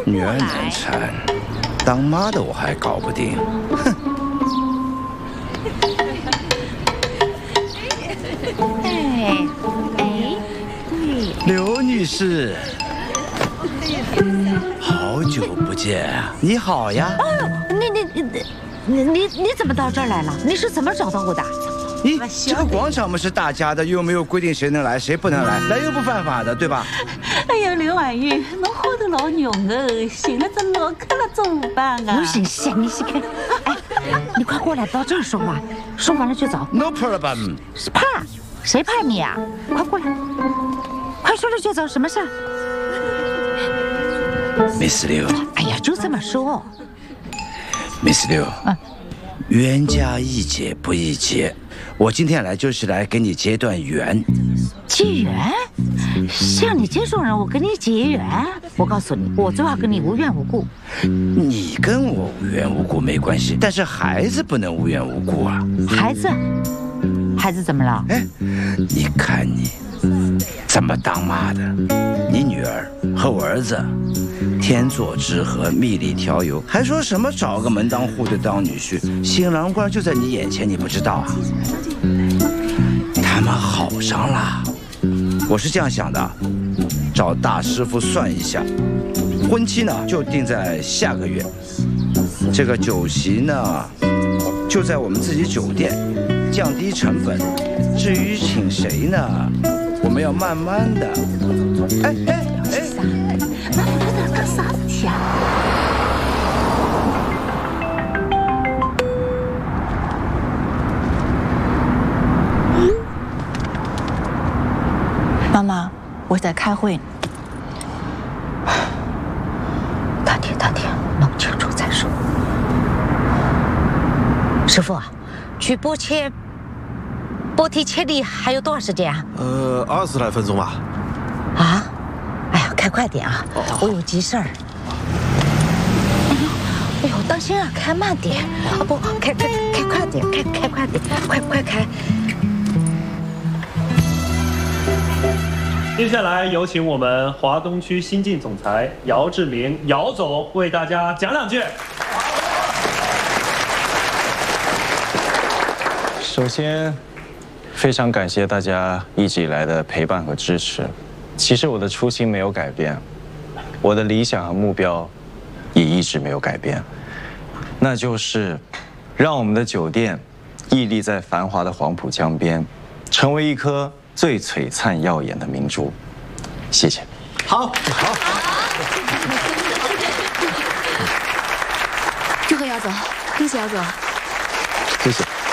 女儿难产，当妈的我还搞不定，哼！刘女士，好久不见，你好呀！ 你怎么到这儿来了？你是怎么找到我的？ 咦，这个广场嘛是大家的，又没有规定谁能来谁不能来，来又不犯法的，对吧？ 哎呀，刘婉玉，侬好得老牛哦，寻了只老客了怎么办啊？ 我行，你先看。哎，你快过来，到这儿说话，说完了就走。 No problem。 怕？谁怕你啊？快过来，快说了就走，什么事儿 ？Miss 刘。 哎呀，就这么说。 Miss 刘。冤家宜解不宜结，我今天来就是来给你结段缘。 结缘？像你这种人，我跟你结缘？我告诉你，我最好跟你无缘无故。 你跟我无缘无故没关系，但是孩子不能无缘无故啊。 孩子？孩子怎么了？ 哎，你看你怎么当妈的？你女儿和我儿子天作之合，蜜里调油，还说什么找个门当户对当女婿，新郎官就在你眼前，你不知道啊？他们好上了。我是这样想的，找大师傅算一下，婚期呢就定在下个月，这个酒席呢就在我们自己酒店。 降低成本，至于请谁呢，我们要慢慢的。哎， 那不知道干啥事体啊？ 妈妈，我在开会。 大爹，弄清楚再说。师傅啊，去波提切利还有多少时间啊 ？20来分钟吧。 啊？哎呀，开快点啊！我有急事儿。哎呦，当心啊，开慢点啊！不，开快点，开快点，快开！ 接下来有请我们华东区新晋总裁姚志明姚总为大家讲两句。 首先，非常感谢大家一直以来的陪伴和支持。其实我的初心没有改变，我的理想和目标也一直没有改变，那就是让我们的酒店屹立在繁华的黄浦江边，成为一颗最璀璨耀眼的明珠。谢谢。 好。 祝贺姚总，恭喜姚总。 谢谢。